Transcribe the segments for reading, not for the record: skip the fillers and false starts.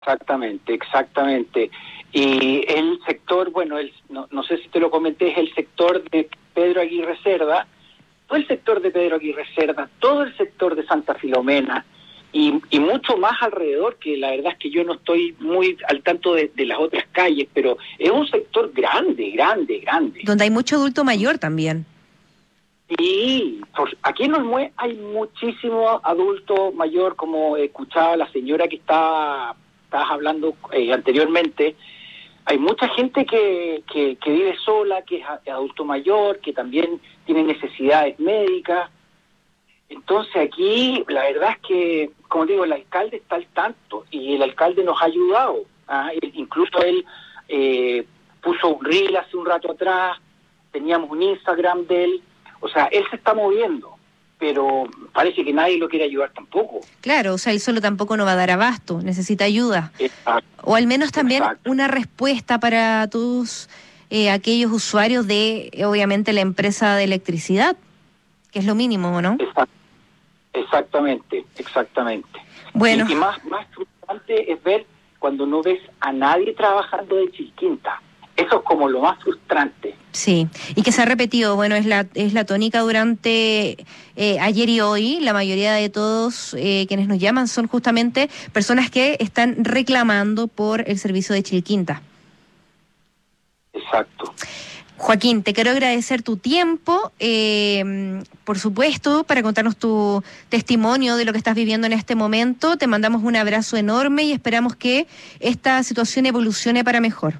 Exactamente, exactamente. Y el sector, bueno, no sé si te lo comenté, es el sector de Pedro Aguirre Cerda, todo el sector de Pedro Aguirre Cerda, todo el sector de Santa Filomena y mucho más alrededor, que la verdad es que yo no estoy muy al tanto de las otras calles, pero es un sector grande, grande, grande. Donde hay mucho adulto mayor también. Y pues, aquí en Olmué hay muchísimo adulto mayor, como escuchaba la señora que estabas hablando anteriormente. Hay mucha gente que vive sola, que es adulto mayor, que también tiene necesidades médicas. Entonces aquí la verdad es que, como digo, el alcalde está al tanto y el alcalde nos ha ayudado. Incluso él puso un reel hace un rato atrás, teníamos un Instagram de él. O sea, él se está moviendo, pero parece que nadie lo quiere ayudar tampoco. Claro, o sea, él solo tampoco no va a dar abasto, necesita ayuda. Exacto. O al menos también Exacto. una respuesta para todos aquellos usuarios de, obviamente, la empresa de electricidad, que es lo mínimo, ¿no? Exactamente. Bueno. Y más frustrante es ver cuando no ves a nadie trabajando de Chilquinta. Eso es como lo más frustrante. Sí, y que se ha repetido, bueno, es la tónica durante ayer y hoy. La mayoría de todos quienes nos llaman son justamente personas que están reclamando por el servicio de Chilquinta. Exacto. Joaquín, te quiero agradecer tu tiempo, por supuesto, para contarnos tu testimonio de lo que estás viviendo en este momento. Te mandamos un abrazo enorme y esperamos que esta situación evolucione para mejor.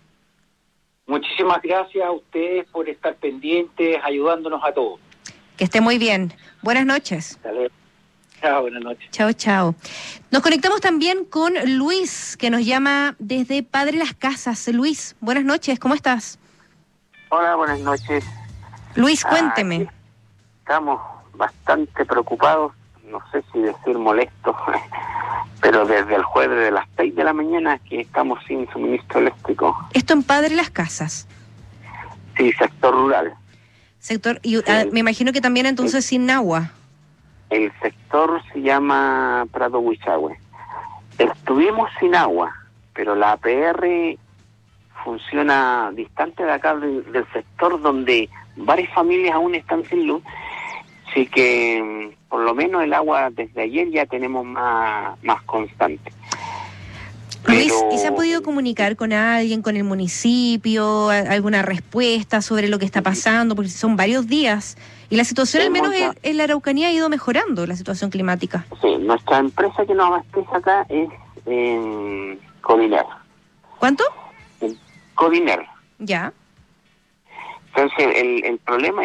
Muchísimas gracias a ustedes por estar pendientes, ayudándonos a todos. Que esté muy bien. Buenas noches. Dale. Chao, buenas noches. Chao, chao. Nos conectamos también con Luis, que nos llama desde Padre Las Casas. Luis, buenas noches, ¿cómo estás? Hola, buenas noches. Luis, cuénteme. Estamos bastante preocupados, no sé si decir molestos, pero desde el jueves de las 6 de la mañana que estamos sin suministro eléctrico. Esto en Padre Las Casas. Sí, sector rural. Sector, y me imagino que también entonces sin agua. El sector se llama Prado Huichahue. Estuvimos sin agua, pero la APR funciona distante de acá del sector donde varias familias aún están sin luz. Así que por lo menos el agua desde ayer ya tenemos más constante. Luis, ¿y se han podido comunicar con alguien, con el municipio, alguna respuesta sobre lo que está pasando? Porque son varios días y la situación, al menos en la Araucanía, ha ido mejorando, la situación climática. Sí, nuestra empresa que nos abastece acá es Codiner. ¿Cuánto? Codiner. Ya. Entonces, el problema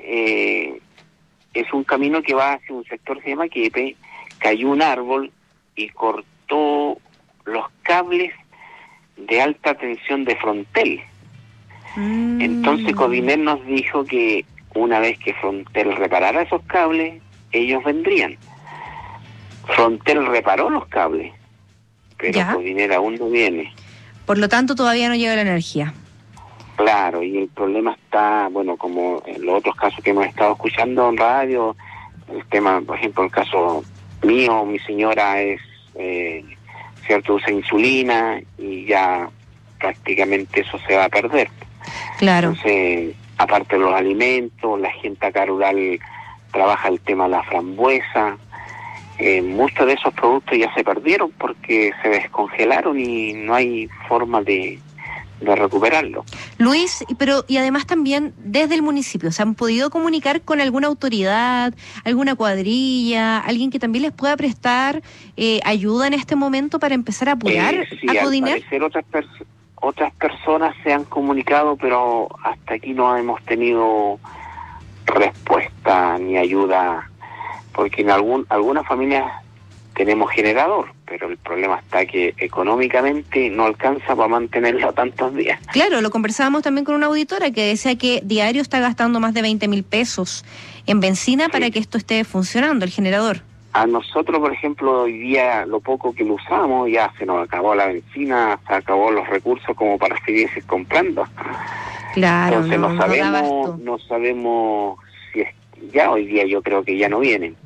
es un camino que va hacia un sector que se llama Quiepe. Cayó un árbol y cortó los cables de alta tensión de Frontel. Entonces Codiner nos dijo que una vez que Frontel reparara esos cables, ellos vendrían. Frontel reparó los cables, pero Codiner aún no viene. Por lo tanto, todavía no llega la energía. Claro, y el problema está, bueno, como en los otros casos que hemos estado escuchando en radio, el tema, por ejemplo, el caso mío, mi señora es, cierto, usa insulina y ya prácticamente eso se va a perder. Claro. Entonces, aparte de los alimentos, la gente acá rural trabaja el tema de la frambuesa. Muchos de esos productos ya se perdieron porque se descongelaron y no hay forma de recuperarlo. Luis, pero y además también desde el municipio, ¿se han podido comunicar con alguna autoridad, alguna cuadrilla, alguien que también les pueda prestar ayuda en este momento para empezar a apurar sí, a Codiner? Al parecer otras personas se han comunicado, pero hasta aquí no hemos tenido respuesta ni ayuda, porque en algunas familias tenemos generador, pero el problema está que económicamente no alcanza para mantenerlo tantos días. Claro, lo conversábamos también con una auditora que decía que diario está gastando más de 20.000 pesos en benzina para que esto esté funcionando, el generador. A nosotros, por ejemplo, hoy día lo poco que lo usamos, ya se nos acabó la benzina, se acabó los recursos como para seguir comprando. Claro, entonces no sabemos si es, ya hoy día yo creo que ya no vienen.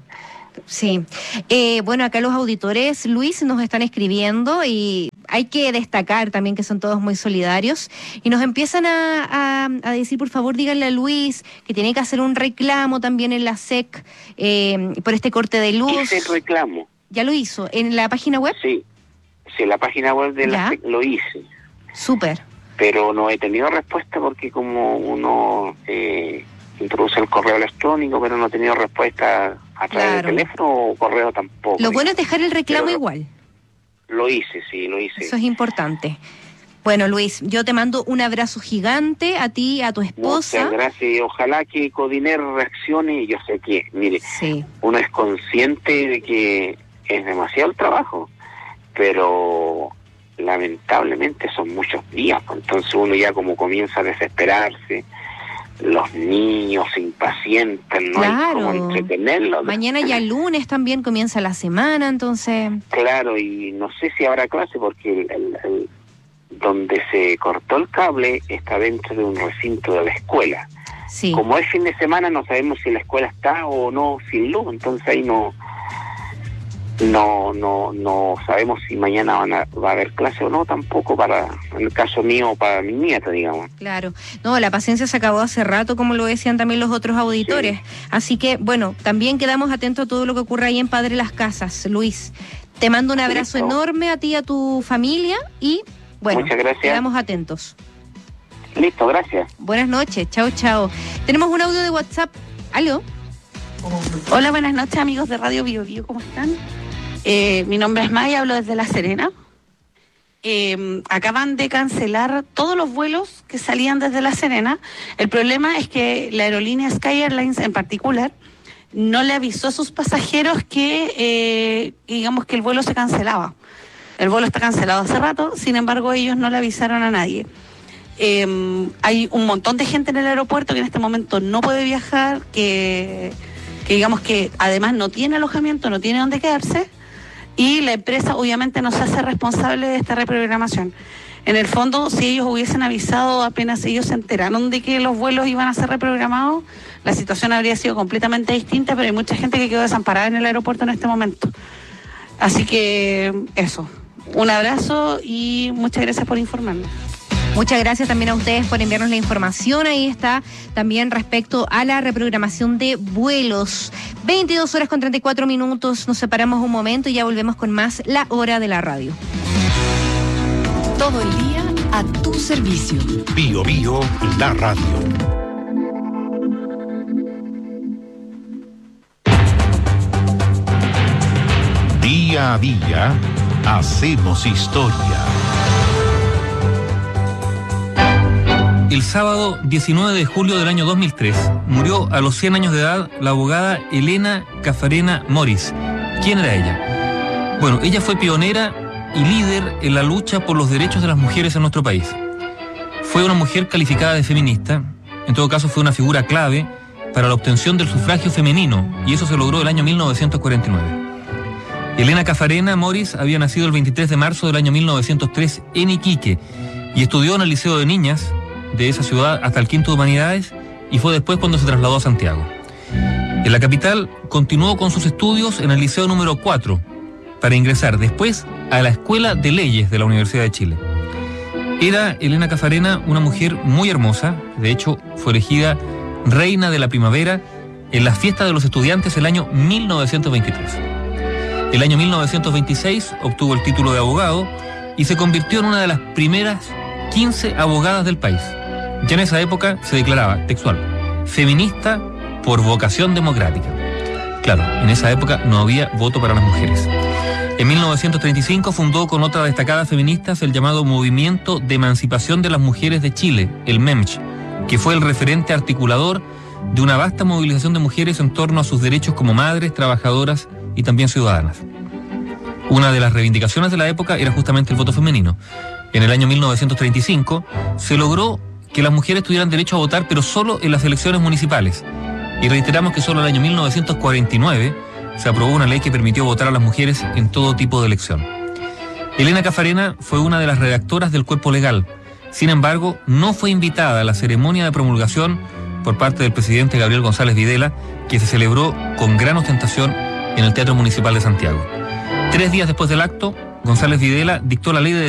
Sí. Bueno, acá los auditores, Luis, nos están escribiendo y hay que destacar también que son todos muy solidarios y nos empiezan a decir, por favor, díganle a Luis que tiene que hacer un reclamo también en la SEC por este corte de luz. Hice el reclamo. ¿Ya lo hizo? ¿En la página web? Sí, en la página web de la SEC lo hice. Súper. Pero no he tenido respuesta porque como uno introduce el correo electrónico, pero no he tenido respuesta a través del teléfono o correo tampoco. Lo bueno es dejar el reclamo pero igual. Lo hice, sí, lo hice. Eso es importante. Bueno, Luis, yo te mando un abrazo gigante a ti, a tu esposa. Muchas gracias y ojalá que Codiner reaccione. Y yo sé que, mire, sí, uno es consciente de que es demasiado el trabajo, pero lamentablemente son muchos días, entonces uno ya como comienza a desesperarse, los niños se impacientan, no hay como entretenerlos. Mañana ya el lunes también comienza la semana, entonces... Claro, y no sé si habrá clase porque el donde se cortó el cable está dentro de un recinto de la escuela. Sí. Como es fin de semana no sabemos si la escuela está o no sin luz, entonces ahí no sabemos si mañana va a haber clase o no, tampoco en el caso mío, para mi nieta, digamos. Claro, no, la paciencia se acabó hace rato, como lo decían también los otros auditores. Sí. Así que, bueno, también quedamos atentos a todo lo que ocurre ahí en Padre Las Casas. Luis, te mando un abrazo enorme a ti y a tu familia y, bueno, muchas gracias. Quedamos atentos. Listo, gracias. Buenas noches, chao, chao. Tenemos un audio de WhatsApp. ¿Aló? Hola, buenas noches, amigos de Radio Bio Bio, ¿cómo están? Mi nombre es Maya, hablo desde La Serena. Acaban de cancelar todos los vuelos que salían desde La Serena. El problema es que la aerolínea Sky Airlines en particular no le avisó a sus pasajeros que, digamos, que el vuelo se cancelaba. El vuelo está cancelado hace rato, sin embargo ellos no le avisaron a nadie. Hay un montón de gente en el aeropuerto que en este momento no puede viajar, que digamos que además no tiene alojamiento, no tiene dónde quedarse. Y la empresa obviamente no se hace responsable de esta reprogramación. En el fondo, si ellos hubiesen avisado apenas ellos se enteraron de que los vuelos iban a ser reprogramados, la situación habría sido completamente distinta, pero hay mucha gente que quedó desamparada en el aeropuerto en este momento. Así que eso, un abrazo y muchas gracias por informarnos. Muchas gracias también a ustedes por enviarnos la información. Ahí está también respecto a la reprogramación de vuelos. 22:34. Nos separamos un momento y ya volvemos con más La Hora de la Radio. Todo el día a tu servicio. Bio Bio, la radio. Día a día hacemos historia. El sábado 19 de julio del año 2003 murió a los 100 años de edad la abogada Elena Cafarena Morris. ¿Quién era ella? Bueno, ella fue pionera y líder en la lucha por los derechos de las mujeres en nuestro país. Fue una mujer calificada de feminista, en todo caso fue una figura clave para la obtención del sufragio femenino, y eso se logró el año 1949. Elena Cafarena Morris había nacido el 23 de marzo del año 1903 en Iquique y estudió en el Liceo de Niñas de esa ciudad hasta el quinto de Humanidades y fue después cuando se trasladó a Santiago. En la capital continuó con sus estudios en el Liceo número 4 para ingresar después a la Escuela de Leyes de la Universidad de Chile. Era Elena Cafarena una mujer muy hermosa, de hecho fue elegida reina de la primavera en las fiestas de los estudiantes el año 1923. El año 1926 obtuvo el título de abogado y se convirtió en una de las primeras 15 abogadas del país. Ya en esa época se declaraba, textual, feminista por vocación democrática. Claro, en esa época no había voto para las mujeres. En 1935 fundó con otras destacadas feministas el llamado Movimiento de Emancipación de las Mujeres de Chile, el MEMCH, que fue el referente articulador de una vasta movilización de mujeres en torno a sus derechos como madres, trabajadoras y también ciudadanas. Una de las reivindicaciones de la época era justamente el voto femenino. En el año 1935 se logró que las mujeres tuvieran derecho a votar, pero solo en las elecciones municipales. Y reiteramos que solo en el año 1949 se aprobó una ley que permitió votar a las mujeres en todo tipo de elección. Elena Cafarena fue una de las redactoras del cuerpo legal. Sin embargo, no fue invitada a la ceremonia de promulgación por parte del presidente Gabriel González Videla, que se celebró con gran ostentación en el Teatro Municipal de Santiago. 3 días después del acto, González Videla dictó la ley de